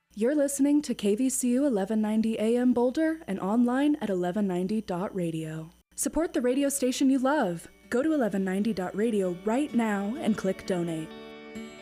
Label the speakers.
Speaker 1: You're listening to KVCU 1190 AM Boulder and online at 1190.radio. Support the radio station you love. Go to 1190.radio right now and click donate.